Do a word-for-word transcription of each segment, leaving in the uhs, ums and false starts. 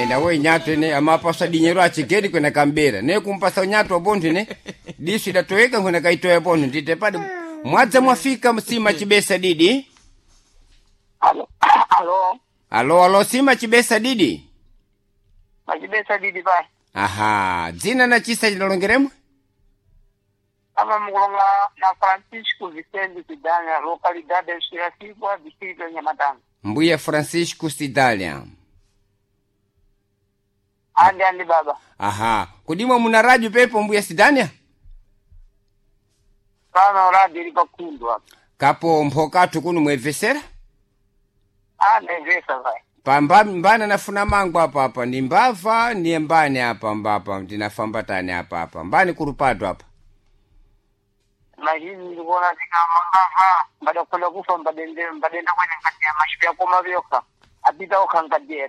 ine nawe nyato ine amapasa dinyero achigedi kwena kambera ne kumpasa nyato bondi ne disu datoweka kwena kaitoya bondi ndite pade mwadza mwafika msima Chibesa Didi. Alo alo alo alo sima Chibesa Didi Chibesa Didi bai. Aha, dzina na chisa linalongeremo? Ama mkulonga na Francisco Vicente Sidalia, localidade de Shirasiwa, distrito de Nyamatanga. Mbuya Francisco Sidalia. Andi andi baba. Aha, kudimwa muna radio pepo Mbuya Sidalia? Kana radio liko kundu hapa. Kapo mpokatu kunu mwevesera? Ah, nevesa bai. Pamba mbana nafuna mangu hapa hapa, ni mbava, ni mbani hapa mbapa, ndinafambatani hapa hapa, mbani kurupatu hapa. Mahini nilikuwa tika mbava, mbada kula kufa mbadende, mbadenda kwenye kati ya mashipia kuma vyoka. Apita okangadia.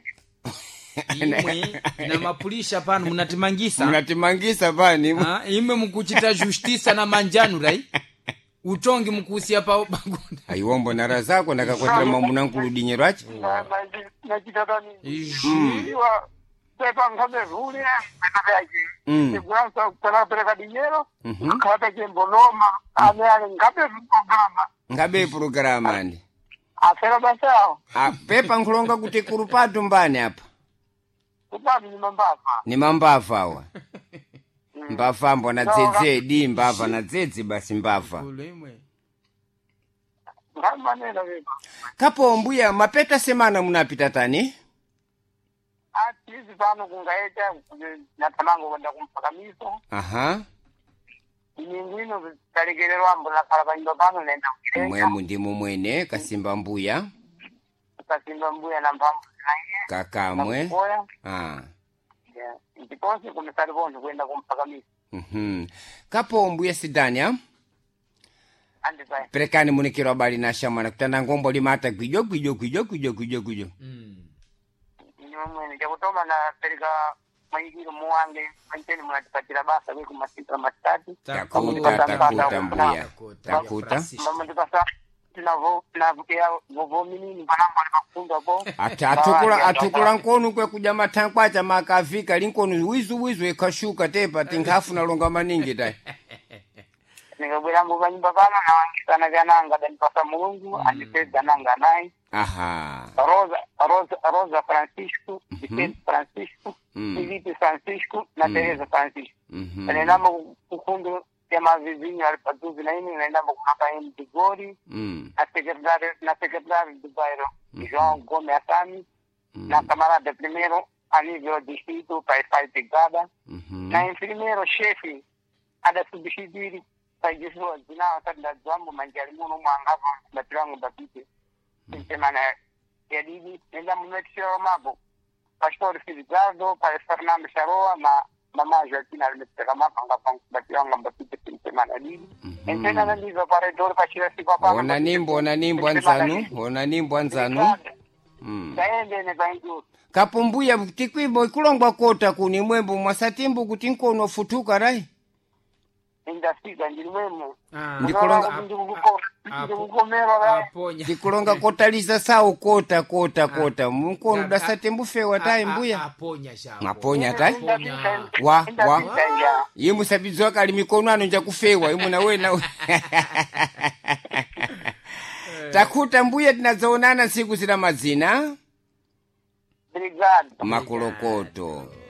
Imwe na mapulisha pano munatimangisa. Munatimangisa pani. Ha, ime mkuchita justice na manjanu rai. Utongi mkusi hapa bagunda. Aiwombo nara zako nakakwatira mambo nankulu dinyero achi. Na chitata ni. Iwa pepa ngabe rule, pepa yaji. Mm. Segurança para pereka dinheiro. Mhm. Kata kimboloma, ame ngabe programa. Ngabe programa andi. Afera basao. Ah, pepa nkulonga kuti kurupatu mbani hapa. Kupani ni mambava. Ni mambava hawa. Mbava mbona dzedze di mbava na dzedze basi mbava. Kulemwe. Ngamba nena vipi? Kapo Mbuya mapeta semana munapita tani? Ati hizi pano kungaeta natamango kwenda kumpakamiso. Aha. Nyingine talekelelwa mbona kala bando pano nenda kucheka. Mwemu ndi mumwene kasimba Mbuya. Kasimba Mbuya na mpambo naye. Kakamwe. Ah. Yeah. Ndiponse kumesali bonde kwenda kumpakamiso. Mhm. Kapo Mbuya Sidania. Andi bai. Perekani munikiro habari na shamana kutana ngombo limata gwijo gwijo gwijo gwijo gwijo gwijo. Mm. Mwene jakutoma na pereka mwingiro muwange manteni mwanatipatira basa weku masika matatu. Takuta takuta Mbuya. Takuta. Mama ndipasa tunavo navukia vovomini mpanambo alipakunda po. Ata atukula atukula nkonu kwe kuja matankwa cha makafika linkonu wizu wizu ekashuka tepa tingafu na longa maningi dai. Nikabwera mu banyumba bana na wangitana gananga dan pasa Mungu andipeza gananga nai. Aha. Rosa Rosa Rosa Francisco, Vicente Francisco, Felipe Francisco na Teresa Francisco. Mhm. Nenda kukundu ya mavizinho alipatuzi na ini nenda kukapa em Tigori. Mm. Na secretário na secretário do bairro João Gomes Assami. Na camarada primeiro a nível distrito para estar pegada. Na enfermeiro chefe a da substituir para isso na da jambo manjari muno mangava da trango da pite. Semana é de ainda muito chamado pastor Filigardo para Fernando Charoa na mama Joaquina Almestama anga da trango da pite semana ali. Entena na liga para dor para tirar se papa. Ona nimbo ona nimbo anzanu ona nimbo anzanu. Mm. Daende ne bangu. Kapo Mbuya tikwibo ikulongwa kota kuni mwembo mwasatimbu kuti nkono futuka rai. Inda sika ndilimwemo. Ndikulonga Aponya. Ndikulonga kota liza sao kota kota kota. Mkono dasatembu fewa tai Mbuya. Aponya shao. Aponya tai. Wa wa. Yimu sabizo kali mikono anu nja kufewa yimu na we na we. Takuta Mbuya tinazaonana siku zina mazina. Obrigado. Makolokoto.